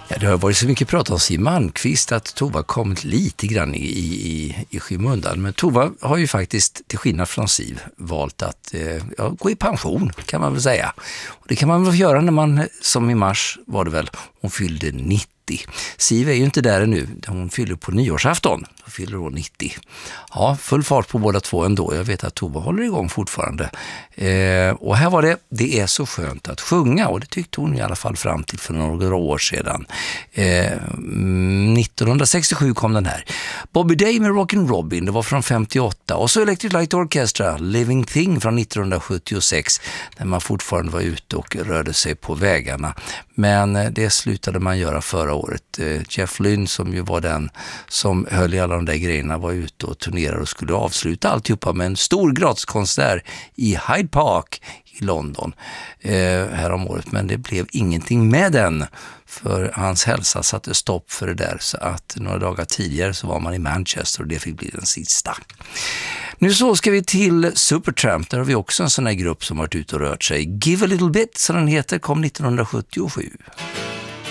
Ja, det har varit så mycket prat om Siw Malmkvist att Tova kommit lite grann i skymundan. Men Tova har ju faktiskt, till skillnad från Siw, valt att gå i pension, kan man väl säga. Och det kan man väl göra när man, som i mars var det väl, hon fyllde 90. Siw är ju inte där ännu. Hon fyller på nyårsafton. Då fyller hon 90. Ja, full fart på båda två ändå. Jag vet att Tova håller igång fortfarande. Och här var det är så skönt att sjunga. Och det tyckte hon i alla fall fram till för några år sedan. 1967 kom den här. Bobby Day med Rockin' Robin, det var från 58. Och så Electric Light Orchestra, Living Thing från 1976. När man fortfarande var ute och rörde sig på vägarna. Men det slutade man göra förra året. Jeff Lynne, som ju var den som höll i alla de där grejerna, var ute och turnerade och skulle avsluta alltihopa med en stor gratiskonsert i Hyde Park i London här om året. Men det blev ingenting med den, för hans hälsa satte stopp för det där, så att några dagar tidigare så var man i Manchester och det fick bli den sista. Nu så ska vi till Supertramp. Där har vi också en sån här grupp som varit ute och rört sig. Give a Little Bit, så den heter, kom 1977.